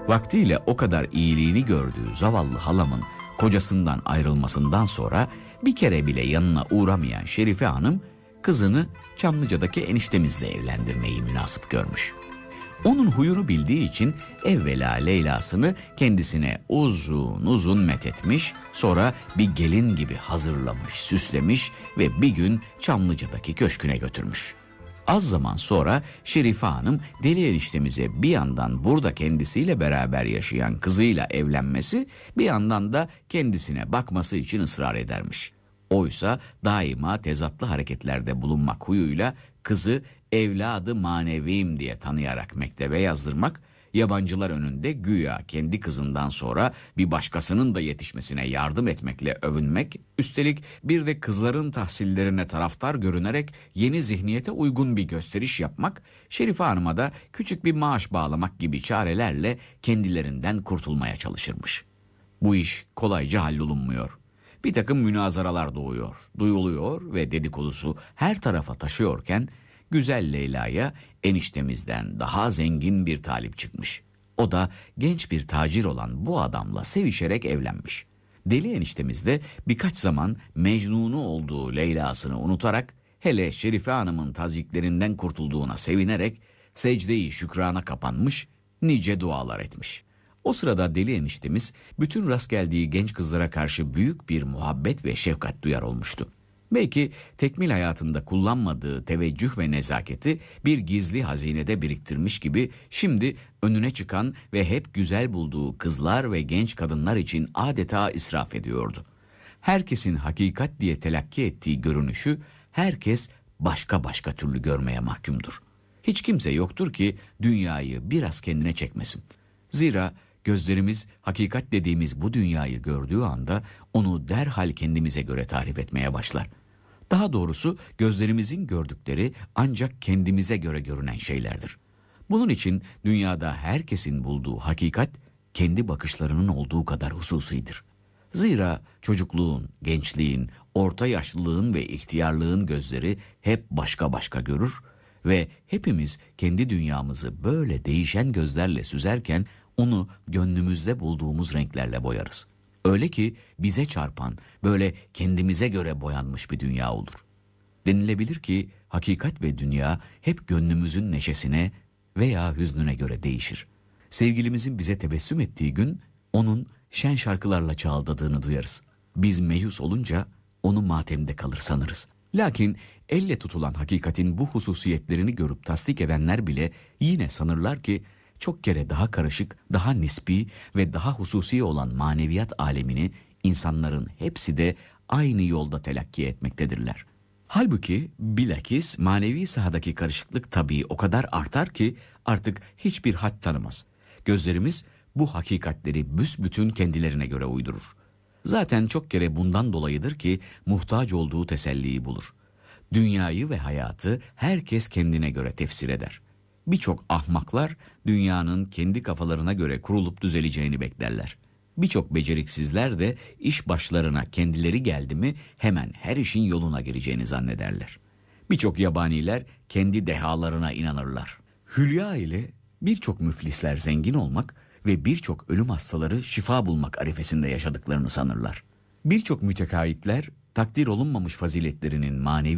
Vaktiyle o kadar iyiliğini gördüğü zavallı halamın kocasından ayrılmasından sonra bir kere bile yanına uğramayan Şerife Hanım kızını Çamlıca'daki eniştemizle evlendirmeyi münasip görmüş. Onun huyunu bildiği için evvela Leyla'sını kendisine uzun uzun methetmiş, sonra bir gelin gibi hazırlamış, süslemiş ve bir gün Çamlıca'daki köşküne götürmüş. Az zaman sonra Şerife Hanım deli eniştemize bir yandan burada kendisiyle beraber yaşayan kızıyla evlenmesi, bir yandan da kendisine bakması için ısrar edermiş. Oysa daima tezatlı hareketlerde bulunmak huyuyla kızı evladı manevim diye tanıyarak mektebe yazdırmak, yabancılar önünde güya kendi kızından sonra bir başkasının da yetişmesine yardım etmekle övünmek, üstelik bir de kızların tahsillerine taraftar görünerek yeni zihniyete uygun bir gösteriş yapmak, Şerife Hanım'a da küçük bir maaş bağlamak gibi çarelerle kendilerinden kurtulmaya çalışırmış. Bu iş kolayca hallolunmuyor. Bir takım münazaralar doğuyor, duyuluyor ve dedikodusu her tarafa taşıyorken güzel Leyla'ya eniştemizden daha zengin bir talip çıkmış. O da genç bir tacir olan bu adamla sevişerek evlenmiş. Deli eniştemiz de birkaç zaman mecnunu olduğu Leyla'sını unutarak, hele Şerife Hanım'ın tazyikleri kurtulduğuna sevinerek secde-i şükrana kapanmış, nice dualar etmiş. O sırada deli eniştemiz bütün rast geldiği genç kızlara karşı büyük bir muhabbet ve şefkat duyar olmuştu. Belki tekmil hayatında kullanmadığı teveccüh ve nezaketi bir gizli hazinede biriktirmiş gibi şimdi önüne çıkan ve hep güzel bulduğu kızlar ve genç kadınlar için adeta israf ediyordu. Herkesin hakikat diye telakki ettiği görünüşü herkes başka başka türlü görmeye mahkumdur. Hiç kimse yoktur ki dünyayı biraz kendine çekmesin. Zira gözlerimiz hakikat dediğimiz bu dünyayı gördüğü anda onu derhal kendimize göre tarif etmeye başlar. Daha doğrusu gözlerimizin gördükleri ancak kendimize göre görünen şeylerdir. Bunun için dünyada herkesin bulduğu hakikat kendi bakışlarının olduğu kadar hususidir. Zira çocukluğun, gençliğin, orta yaşlılığın ve ihtiyarlığın gözleri hep başka başka görür ve hepimiz kendi dünyamızı böyle değişen gözlerle süzerken onu gönlümüzde bulduğumuz renklerle boyarız. Öyle ki bize çarpan böyle kendimize göre boyanmış bir dünya olur. Denilebilir ki hakikat ve dünya hep gönlümüzün neşesine veya hüznüne göre değişir. Sevgilimizin bize tebessüm ettiği gün onun şen şarkılarla çağıldadığını duyarız. Biz meyhus olunca onu matemde kalır sanırız. Lakin elle tutulan hakikatin bu hususiyetlerini görüp tasdik edenler bile yine sanırlar ki çok kere daha karışık, daha nispi ve daha hususi olan maneviyat alemini insanların hepsi de aynı yolda telakki etmektedirler. Halbuki bilakis manevi sahadaki karışıklık tabii o kadar artar ki artık hiçbir had tanımaz. Gözlerimiz bu hakikatleri büsbütün kendilerine göre uydurur. Zaten çok kere bundan dolayıdır ki muhtaç olduğu teselliyi bulur. Dünyayı ve hayatı herkes kendine göre tefsir eder. Birçok ahmaklar dünyanın kendi kafalarına göre kurulup düzeleceğini beklerler. Birçok beceriksizler de iş başlarına kendileri geldi mi hemen her işin yoluna gireceğini zannederler. Birçok yabaniler kendi dehalarına inanırlar. Hülya ile birçok müflisler zengin olmak ve birçok ölüm hastaları şifa bulmak arifesinde yaşadıklarını sanırlar. Birçok mütekayitler takdir olunmamış faziletlerinin manevi